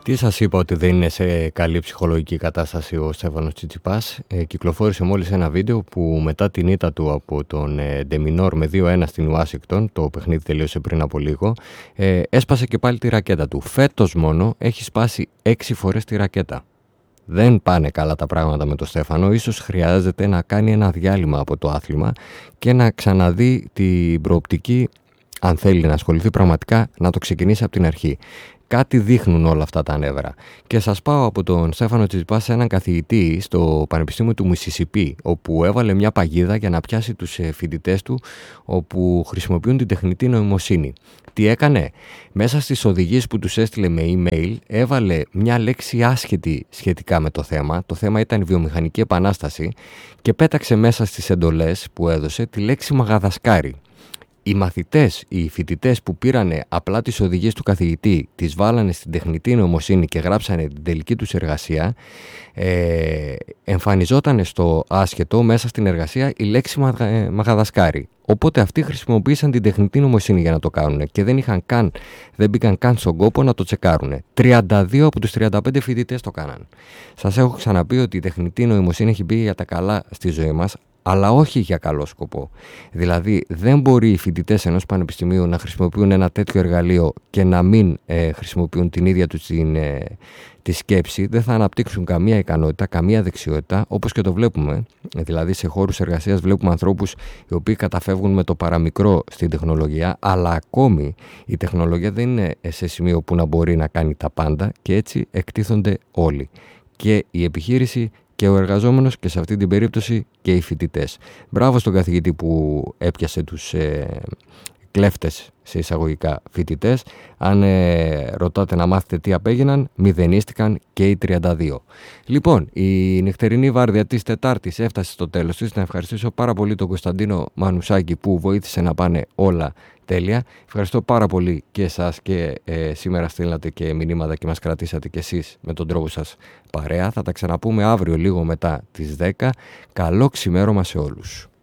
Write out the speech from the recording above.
Τι σας είπα ότι δεν είναι σε καλή ψυχολογική κατάσταση ο Στέφανος Τσιτσιπάς. Κυκλοφόρησε μόλις ένα βίντεο που μετά την ήττα του από τον Ντεμινόρ με 2-1 στην Ουάσιγκτον, το παιχνίδι τελείωσε πριν από λίγο, έσπασε και πάλι τη ρακέτα του. Φέτος μόνο έχει σπάσει 6 φορές τη ρακέτα. Δεν πάνε καλά τα πράγματα με τον Στέφανο. Ίσως χρειάζεται να κάνει ένα διάλειμμα από το άθλημα και να ξαναδεί την προοπτική, αν θέλει να ασχοληθεί πραγματικά, να το ξεκινήσει από την αρχή. Κάτι δείχνουν όλα αυτά τα νεύρα. Και σας πάω από τον Στέφανο Τσιτσιπά σε έναν καθηγητή στο Πανεπιστήμιο του Μισισιπί, όπου έβαλε μια παγίδα για να πιάσει τους φοιτητές του, όπου χρησιμοποιούν την τεχνητή νοημοσύνη. Τι έκανε? Μέσα στις οδηγίες που τους έστειλε με email, έβαλε μια λέξη άσχετη σχετικά με το θέμα. Το θέμα ήταν η βιομηχανική επανάσταση και πέταξε μέσα στις εντολές που έδωσε τη λέξη Μαγαδασκάρι. Οι μαθητές, οι φοιτητές που πήρανε απλά τις οδηγίες του καθηγητή, τις βάλανε στην τεχνητή νοημοσύνη και γράψανε την τελική τους εργασία, εμφανιζόταν στο άσχετο μέσα στην εργασία η λέξη Μαγαδασκάρι. Οπότε αυτοί χρησιμοποίησαν την τεχνητή νοημοσύνη για να το κάνουν και δεν μπήκαν καν στον κόπο να το τσεκάρουν. 32 από τους 35 φοιτητές το κάναν. Σας έχω ξαναπεί ότι η τεχνητή νοημοσύνη έχει μπει για τα καλά στη ζωή μας, αλλά όχι για καλό σκοπό. Δηλαδή, δεν μπορεί οι φοιτητές ενός πανεπιστημίου να χρησιμοποιούν ένα τέτοιο εργαλείο και να μην χρησιμοποιούν την ίδια τους τη σκέψη. Δεν θα αναπτύξουν καμία ικανότητα, καμία δεξιότητα, όπως και το βλέπουμε. Δηλαδή, σε χώρους εργασίας βλέπουμε ανθρώπους οι οποίοι καταφεύγουν με το παραμικρό στην τεχνολογία, αλλά ακόμη η τεχνολογία δεν είναι σε σημείο που να μπορεί να κάνει τα πάντα και έτσι εκτίθονται όλοι. Και η επιχείρηση και ο εργαζόμενος και σε αυτή την περίπτωση και οι φοιτητές. Μπράβο στον καθηγητή που έπιασε τους κλέφτες σε εισαγωγικά φοιτητές. Αν ρωτάτε να μάθετε τι απέγιναν, μηδενίστηκαν και οι 32. Λοιπόν, η νυχτερινή βάρδια της Τετάρτης έφτασε στο τέλος της. Να ευχαριστήσω πάρα πολύ τον Κωνσταντίνο Μανουσάκη που βοήθησε να πάνε όλα τέλεια. Ευχαριστώ πάρα πολύ και εσάς και σήμερα στείλατε και μηνύματα και μας κρατήσατε και εσείς με τον τρόπο σας παρέα. Θα τα ξαναπούμε αύριο λίγο μετά τις 10. Καλό ξημέρωμα σε όλους.